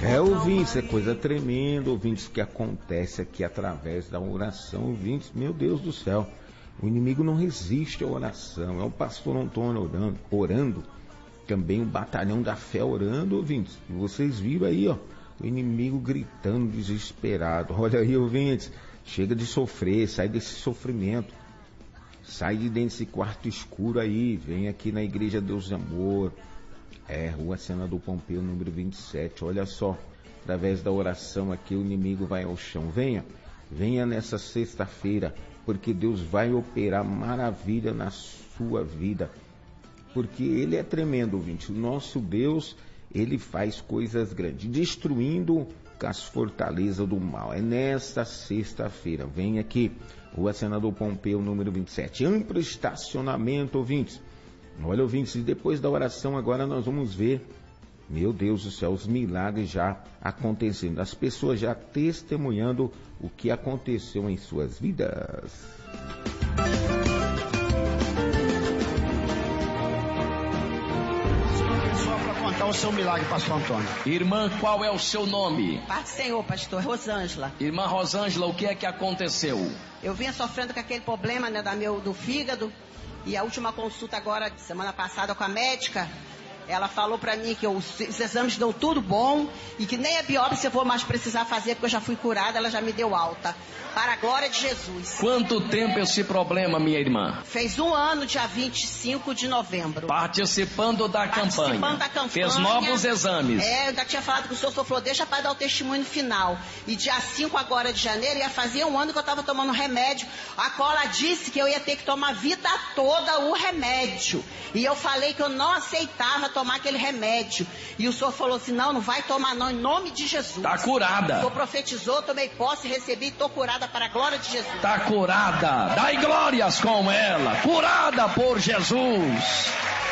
Ouvintes, é coisa tremenda, ouvintes, que acontece aqui através da oração, ouvintes, meu Deus do céu, o inimigo não resiste à oração, é o pastor Antônio orando, também o batalhão da fé orando, ouvintes, e vocês viram aí, ó, o inimigo gritando desesperado, olha aí, ouvintes, chega de sofrer, sai desse sofrimento, sai de dentro desse quarto escuro aí, vem aqui na Igreja Deus de Amor, Rua Senador Pompeu, número 27, olha só, através da oração aqui o inimigo vai ao chão, venha nessa sexta-feira, porque Deus vai operar maravilha na sua vida, porque Ele é tremendo, ouvinte, o nosso Deus, Ele faz coisas grandes, destruindo as fortalezas do mal, é nesta sexta-feira, vem aqui, Rua Senador Pompeu, número 27, amplo estacionamento, ouvintes, olha, ouvintes, e depois da oração agora nós vamos ver, meu Deus do céu, os milagres já acontecendo, as pessoas já testemunhando o que aconteceu em suas vidas. Só para contar o seu milagre, pastor Antônio. Irmã, qual é o seu nome? Paz do Senhor, pastor, Rosângela. Irmã Rosângela, o que é que aconteceu? Eu vinha sofrendo com aquele problema, né, do fígado. E a última consulta agora, semana passada, com a médica, ela falou pra mim que os exames dão tudo bom e que nem a biópsia eu vou mais precisar fazer porque eu já fui curada, ela já me deu alta. Para a glória de Jesus. Quanto tempo esse problema, minha irmã? Fez 1 ano, dia 25 de novembro. Participando da campanha. Fez novos exames. Eu ainda tinha falado com o senhor falou, deixa para dar o testemunho final. E dia 5 agora de janeiro, ia fazer 1 ano que eu estava tomando remédio. A qual ela disse que eu ia ter que tomar a vida toda o remédio. E eu falei que eu não aceitava tomar aquele remédio. E o senhor falou assim, não vai tomar não, em nome de Jesus. Tá curada. O senhor profetizou, tomei posse, recebi e tô curada para a glória de Jesus. Tá curada. Dai glórias com ela. Curada por Jesus.